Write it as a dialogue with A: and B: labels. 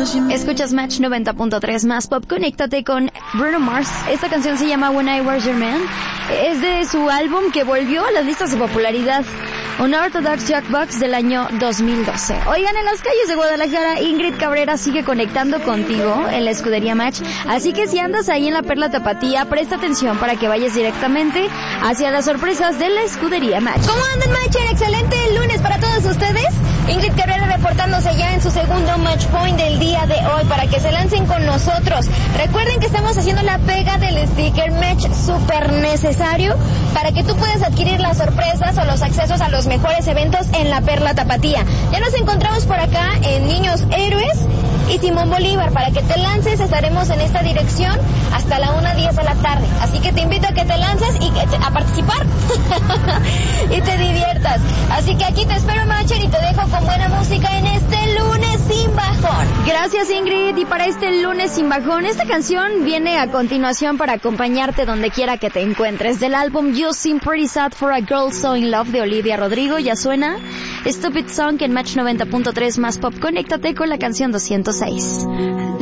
A: Escuchas Match 90.3 más pop. Conéctate con Bruno Mars. Esta canción se llama When I Was Your Man. Es de su álbum que volvió a las listas de popularidad, Unorthodox Jukebox, del año 2012. Oigan, en las calles de Guadalajara, Ingrid Cabrera sigue conectando contigo en la escudería Match. Así que si andas ahí en la Perla Tapatía, presta atención para que vayas directamente hacia las sorpresas de la escudería Match.
B: ¿Cómo andan, Matcher? Excelente lunes para todos ustedes. Ingrid Cabrera reportándose ya en su segundo Match Point del día de hoy para que se lancen con nosotros. Recuerden que estamos haciendo la pega del sticker Match, súper necesario para que tú puedas adquirir las sorpresas o los accesos a los mejores eventos en la Perla Tapatía. Ya nos encontramos por acá en Niños Héroes y Simón Bolívar. Para que te lances, estaremos en esta dirección hasta la 1:10 de la tarde. Así que te invito a que te lances y a participar y te diviertas. Así que aquí te espero, Matcher, y te dejo con buena música en este lunes sin bajón.
A: Gracias, Ingrid. Y para este lunes sin bajón, esta canción viene a continuación para acompañarte donde quiera que te encuentres. Del álbum You Seem Pretty Sad for a Girl So In Love de Olivia Rodrigo. Ya suena Stupid Song en Match 90.3 más pop. Conéctate con la canción 206.